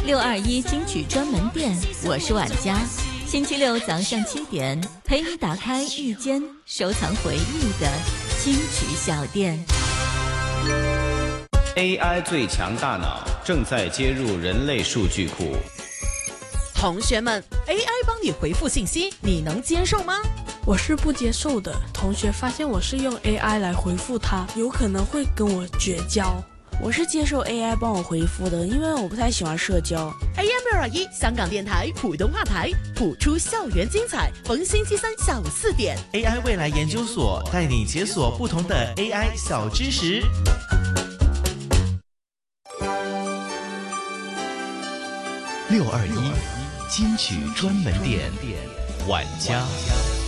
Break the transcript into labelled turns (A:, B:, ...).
A: 621金曲专门店，我是婉佳。星期六早上7点，陪你打开一间收藏回忆的金曲小店。
B: AI 最强大脑正在接入人类数据库。
C: 同学们 ，AI 帮你回复信息，你能接受吗？
D: 我是不接受的。同学发现我是用 AI 来回复他，有可能会跟我绝交。
E: 我是接受 AI 帮我回复的，因为我不太喜欢社交。
C: AM621 香港电台普通话台，谱出校园精彩，逢星期三下午4点。
F: AI 未来研究所带你解锁不同的 AI 小知识。
G: 621金曲专门店，晚家。